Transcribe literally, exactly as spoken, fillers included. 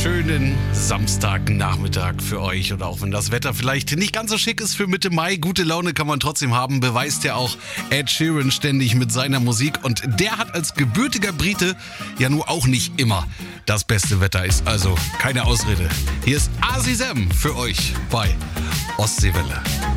schönen Samstagnachmittag für euch. Oder auch wenn das Wetter vielleicht nicht ganz so schick ist für Mitte Mai, gute Laune kann man trotzdem haben, beweist ja auch Ed Sheeran ständig mit seiner Musik. Und der hat als gebürtiger Brite ja nur auch nicht immer das beste Wetter, ist also keine Ausrede. Hier ist Azizem für euch bei Ostseewelle.